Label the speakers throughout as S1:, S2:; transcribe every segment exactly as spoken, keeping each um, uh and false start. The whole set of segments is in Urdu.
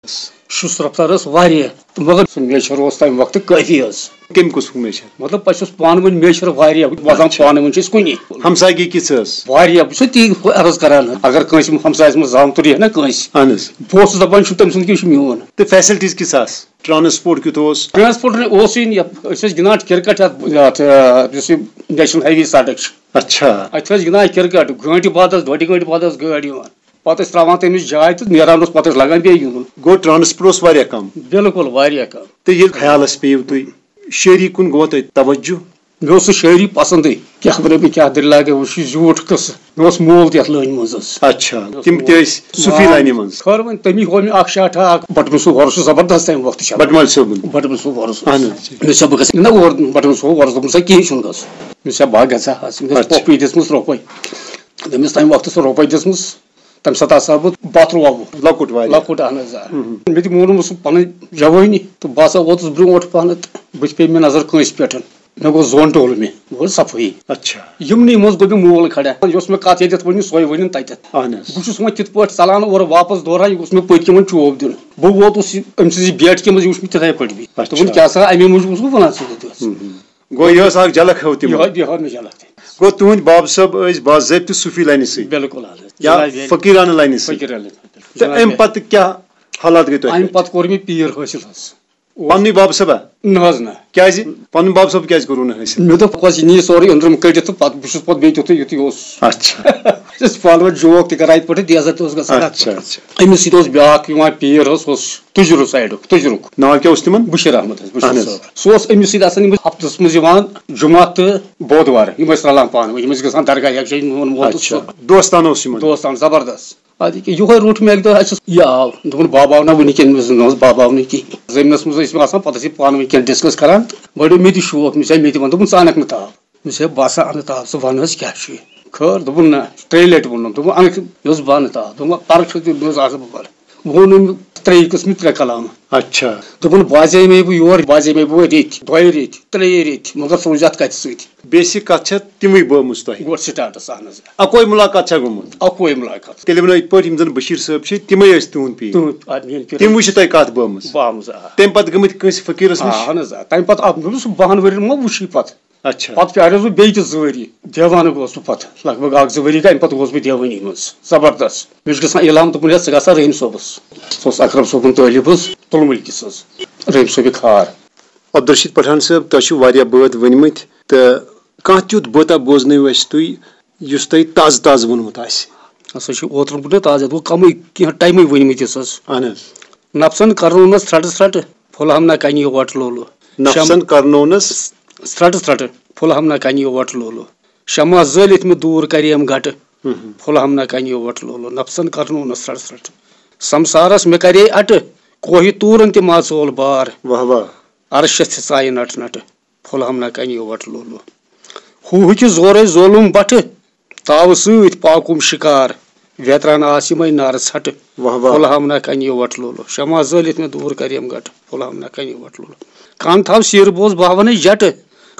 S1: شُس رفتار مگر سُہ میچر اوس تمہِ وقتہٕ کٲفی حظ
S2: کم قسمُک میچر
S1: مطلب پتہٕ چھُس پانہٕ ؤنۍ میچر واریاہ وَسان پانہٕ ؤنۍ چھِ أسۍ کُنی
S2: ہمسایگی کِژھ ٲس
S1: واریاہ بہٕ چھُس تی عرض کران اگر کٲنٛسہِ ہمسایَس منٛز زامتُر یی نا کٲنٛسہِ
S2: اہن حظ
S1: بہٕ اوسُس دپان چھُ تٔمۍ سُنٛد کیٛاہ چھُ میون
S2: تہٕ فیسلٹیٖز کِژھ آسہٕ ٹرانسپورٹ کیُتھ اوس
S1: ٹرانسپورٹ اوسُے نہٕ أسۍ ٲسۍ گِنٛدان کِرکٹ یتھ یُس یہِ نیشنل ہاے وے سڑک چھِ
S2: اچھا
S1: اتہِ ٲسۍ گِنٛدان کِرکٹ گٲنٛٹہِ بعد ٲس ڈۄڈِ گٲنٛٹہِ بعد ٲس گٲڑۍ یِوان پتہٕ ٲسۍ تراوان تٔمِس جاے تہٕ نیران اوس پتہٕ ٲسۍ لگان بیٚیہِ گِنٛدُن
S2: گوٚو ٹرانسپورٹ اوس واریاہ کم
S1: بالکل واریاہ کم
S2: تہٕ ییٚلہِ خیالس پیٚیِو تُہۍ شٲعری کُن گوٚو تۄہہِ توجہ
S1: مےٚ اوس سُہ شٲعری پسنٛدٕے کیٛاہ وَنہٕ بہٕ کیٛاہ دٔلیٖل لاگے وُچھ یہِ زیوٗٹھ قٕصہٕ مےٚ اوس مول تہِ یتھ لٲنہِ منٛز حظ
S2: اچھا تِم تہِ ٲسۍ صوفی لانہِ منٛز
S1: خٲر وۄنۍ تٔمی ہوو مےٚ اکھ شاٹھا اکھ بٹمن صوب وۄرُس چھُ زبردست تمہِ وقتہٕ چھُ
S2: بٹمل صٲبُن
S1: بٹمن صوب وۄرُس
S2: اہن
S1: مےٚ دوٚپ بہٕ گژھٕ گِنٛدنا اور بٹمن صوب وۄرُس دوٚپُن سا کِہیٖنۍ چھُنہٕ گژھُن مےٚ دوٚپ بہٕ گژھٕ ہا أمِس ٲس پۄپھٕے دِژمٕژ رۄپے تٔمِس تمہِ وقتہٕ سۄ رۄپے دِژمٕژ تمہِ ساتہٕ ہسا بہٕ بترووُہ
S2: لۄکُٹ واریاہ
S1: لۄکُٹ اہن حظ آ مےٚ تہِ مونُم سُہ پنٕنۍ جوٲنی تہٕ بہٕ ہسا ووتُس برونٛٹھ پہنتھ بٕتھِ پیٚیہِ مےٚ نظر کٲنٛسہِ پٮ۪ٹھ مےٚ گوٚو زوٚن ٹوٚل مےٚ بہٕ گوٚو صفٲیی
S2: اچھا
S1: یِمنٕے منٛز گوٚو مےٚ مول کھڑا یۄس مےٚ کتھ ییٚتٮ۪تھ ؤنِو سۄے ؤنِن تتٮ۪تھ
S2: اہن حظ
S1: بہٕ چھُس وۄنۍ تِتھ پٲٹھۍ ژلان اورٕ واپس دوران یہِ اوس مےٚ پٔتۍ کِنۍ چوب دیُن بہٕ ووتُس أمۍ سٕنٛزِ بیٹھکہِ منٛز یہِ وُچھ مےٚ تِتھٕے پٲٹھۍ بیٚیہِ دوٚپُن کیٛاہ سا امی موٗجوٗب اوسُس بہٕ ونان ژٕ
S2: گوٚو یہِ ٲس اکھ جھلک ہٲو تِمو
S1: یہِ ہٲو مےٚ جھلک
S2: گوٚو تُہنٛدۍ باب صٲب ٲسۍ باضٲبطہٕ صوفی لانہِ سۭتۍ
S1: بالکل
S2: یا فقیٖرانہٕ لانہِ سۭتۍ تہٕ امہِ پتہٕ کیٛاہ حالات گٔے تۄہہِ
S1: امہِ پتہٕ کوٚر مےٚ پیٖر حٲصِل حظ
S2: پننُے باب صٲبا
S1: نہ حظ نہ
S2: کیٛازِ پنُن باب صٲب کیٛازِ کوٚروٕ نہٕ حٲصِل
S1: مےٚ دوٚپ خۄش یہِ نی سورُے أنٛدرِم کٔڑِتھ تہٕ پتہٕ بہٕ چھُس پتہٕ بیٚیہِ تیُتھُے یُتھُے اوس
S2: اچھا
S1: أسۍ ٲسۍ پانہٕ ؤنۍ جوک تہِ کران یِتھ پٲٹھۍ تیزر تہِ اوس گژھان أمِس سۭتۍ اوس بیاکھ یِوان پیٖر حظ سُہ اوس تُجرٕ سایڈُک تُجرُک
S2: ناو کیٛاہ اوس تِمن
S1: بشیٖر احمد حظ بشیٖر صٲب سُہ اوس أمِس سۭتۍ آسان یِم ٲسۍ ہفتس منٛز یِوان جُمعہ تہٕ بودوار یِم ٲسۍ رلان پانہٕ ؤنۍ یِم ٲسۍ گژھان درگاہ یکجاہ میون مول تہٕ سُہ
S2: دوستانہٕ اوس یِمن
S1: دوستان زبردست ادٕ کیٛاہ یِہوے روٚٹ مےٚ اکہِ دۄہ اَسہِ یہِ آو دوٚپُن باب آو نہ وٕنکٮ۪ن نہ حظ باب آو نہٕ کِہینۍ زٔمیٖنس منٛز ٲسۍ آسان پتہٕ ٲسۍ یہِ پانہٕ ؤنۍ کینٛہہ ڈِسکس کران گۄڈٕ مےٚ تہِ شوق مےٚ مےٚ تہِ ووٚن دوٚپُن ژٕ اَنکھ نہٕ تاو مےٚ چھِ بہٕ ہسا اَنہٕ تاو ژٕ وَن حظ کیٛاہ چھُ یہِ خٲر دوٚپُن نہ ترٛیٚیہِ لٹہِ ووٚنُم دوٚپُن اَنکھ مےٚ اوس بہٕ اَنہٕ تاو دوٚپُن فرق چھِ مےٚ اوس آسان بہٕ پَرٕ ووٚن أمۍ ترٛیٚیہِ قٕسمہِ ترٛےٚ کلامہٕ
S2: اچھا
S1: دوٚپُن بازے مے بہٕ یور بازے مے بہٕ ریٚتۍ دۄیہِ ریٚتۍ ترٛیٚیہِ ریٚتۍ مگر سوٗزِ اَتھ کَتھِ سۭتۍ
S2: بیسِک کتھ چھےٚ تِمٕے بٲمٕژ تۄہہِ
S1: گۄڈٕ سِٹاٹس اہن حظ
S2: اکوے مُلاقات چھا گوٚمُت
S1: اکوے مُلاقات
S2: تیٚلہِ ونو یِتھ پٲٹھۍ یِم زن بشیٖر صٲب چھِ تِمے ٲسۍ تُہُنٛد پیٖر تِموٕے چھِ تۄہہِ کتھ بٲمٕژ
S1: بامٕژ آ
S2: تمہِ پتہٕ گٔمٕتۍ کٲنٛسہِ فقیٖرس نِش
S1: اہن حظ آ تمہِ پتہٕ آو مےٚ دوٚپ سُہ بہن ؤرین ما وُچھٕے پتہٕ
S2: اچھا
S1: پتہٕ پیاریوس بہٕ بیٚیہِ تہِ زٕ ؤری دیوانہٕ گوس بہٕ پتہٕ لگ بگ اکھ زٕ ؤری گٔے امہِ پتہٕ گوس بہٕ دیوٲنی منٛز زبردست مےٚ چھُ گژھان اعلام دوٚپُن ہے ژٕ گژھ سا رحیٖم صٲبس سُہ اوس اکرم صٲبُن طٲلب حظ تُلمُلۍ کِس حظ رحیٖم صٲبہِ کھار
S2: عبدالرشیٖد پٹھان صٲب تۄہہِ چھِو واریاہ بٲتھ ؤنمٕتۍ تہٕ کانٛہہ تیُتھ بٲتھا بوزنٲیِو اَسہِ تُہۍ یُس تۄہہِ تازٕ تازٕ ووٚنمُت آسہِ
S1: ہسا چھُ اوترٕ بوٗٹے تازٕ گوٚو کمٕے کینٛہہ ٹایمٕے ؤنمٕتِس حظ
S2: اہن حظ
S1: نفسن کرنونس ژھرٹہٕ ژھرٹہٕ پھُلہٕ ہم نہ کنہِ وٹ لولو
S2: نفسن کرنونس
S1: ژھرٹہٕ ژھرٹہٕ پھُلہٕ ہم نہ کنہِ وٹ لولو شمع زٲلِتھ مےٚ دوٗر کریم گٹہٕ پھُلہٕ ہم نہ کنہِ وٹ لولو نفسن کرنونس ژھرٹہٕ ژھرٹہٕ سمسارس مےٚ کرے اٹہٕ کوہہِ توٗرن تہِ ماژول بار
S2: واہ واہ
S1: عرشس تہِ ژایہِ نٹہٕ نٹہٕ پھُلہٕ ہم نہ کنہِ وٹ لولو ہوٗہٕکہِ زورے زولُم بٹھٕ تاوٕ سۭتۍ پاکُم شِکار ویتران آس یِمے نارٕ ژھٹہٕ پھُلہٕ ہم نہ کنہِ وٹ لولو شمع زٲلِتھ مےٚ دوٗر کریم گٹہٕ پھُلہٕ ہم نہ کنہِ وٹ لولو کن تھاو سیٖرٕ بوز بہٕ ونے جٹہٕ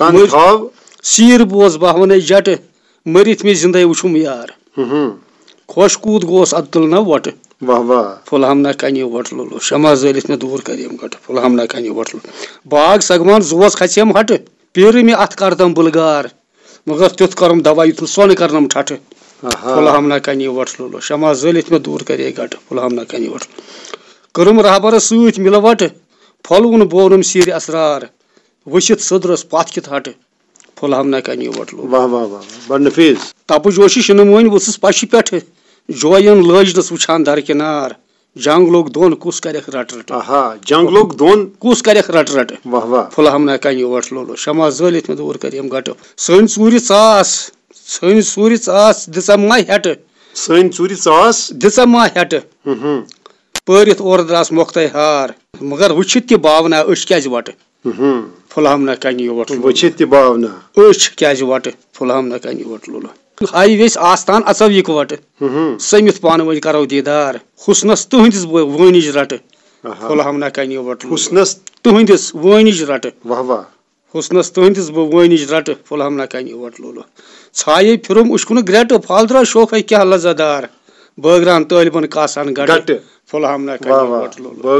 S1: سیٖرٕ بوز بہٕ ونے جٹہٕ مٔرِتھ مےٚ زندے وٕچھُم یار خۄش کوٗت گوس ادٕ تُل نہ وۄٹہٕ پھُلہٕ ہم نہ کنہِ وٹ لولو شمع زٲلِتھ مےٚ دوٗر کریم گٹہٕ پھُلہٕ ہم نہ کنہِ وٹ لولو باغ سگوان زُوس کھژیم ہٹہٕ پیرٕ مےٚ اتھ کردم بُلگار مگر تیُتھ کرُم دوا یُتھ نہٕ سۄنہٕ کرنم ٹھٹھٕ پھُلہٕ ہم نہ کنہِ وٹ لولو شمع زٲلِتھ مےٚ دوٗر کرے گٹہٕ پھُلہٕ ہم نہ کنہِ وٹ کٔرٕم رہبرس سۭتۍ مِلوٹہٕ پھۄلوُن بورُم سیٖرِ اسرار ؤسِتھ سٔدرس پتھ کِتھ ہٹہٕ پھُلہٕ ہم نہ کنہِ وٹ
S2: لولو
S1: تپہٕ جوشہِ شِنہٕ مٲنۍ ؤژھٕس پشہِ پٮ۪ٹھٕ جوین لٲجنس وٕچھان درکنار جنگ لوٚگ دۄن کُس کریکھ رٹہٕ رٹہٕ
S2: جنگ لوٚگ دۄن
S1: کُس کریکھ رٹہٕ رٹہٕ پھُلہٕ ہم نہ کنہِ وٹ لولو شمع زٲلِتھ مےٚ دوٗر کریم گٹہٕ سٲنۍ ژوٗرِ ژاس سٲنۍ ژوٗرِ ژاس دِژم ما ہیٹہٕ
S2: سٲنۍ ژوٗرِ ژاس
S1: دِژم ما ہیٹہٕ پٲرِتھ اورٕ دراس مۄختَے ہار مگر وٕچھِتھ تہِ باونا أچھ کیازِ وٹہٕ پھُلہٕ ہم نہ کنہِ وٹ
S2: وٕچھِتھ تہِ باونا
S1: أچھ کیازِ وٹہٕ پھُلہٕ ہم نہ کنہِ وٹ لولو ہاے ویٚژھِ آستان اژو یِکوٹہٕ سٔمِتھ پانہٕ ؤنۍ کرو دیٖدار حُسنس تُہنٛدِس وٲنِج رٹہٕ پھُلہٕ ہم نہ کنہِ وٹ حُسنس تُہنٛدِس وٲنِج رٹہٕ حُسنس تُہنٛدِس بہٕ وٲنِج رٹہٕ پھُلہٕ ہم نہ کنہِ وٹ لولو ژھایے پھِرُم اُشکُنہٕ گرٛٮ۪ٹہٕ پھال درٛاو شوخے کیٛاہ لذت دار بٲگران طٲلبن کاسان گٹہٕ پھلہامنہ
S2: واہ
S1: کنی
S2: واہ
S1: وٹ لولو.